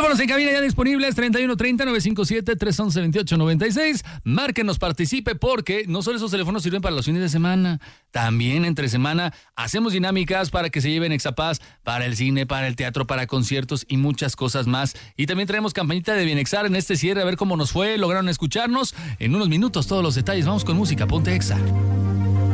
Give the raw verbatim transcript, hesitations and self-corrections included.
Teléfonos en cabina ya disponibles, treinta y uno treinta, novecientos cincuenta y siete, trescientos once, veintiocho noventa y seis. Márquenos, participe, porque no solo esos teléfonos sirven para los fines de semana, también entre semana hacemos dinámicas para que se lleven Exapaz para el cine, para el teatro, para conciertos y muchas cosas más. Y también traemos campañita de Bienexar en este cierre, a ver cómo nos fue, lograron escucharnos. En unos minutos todos los detalles, vamos con música, ponte Exa.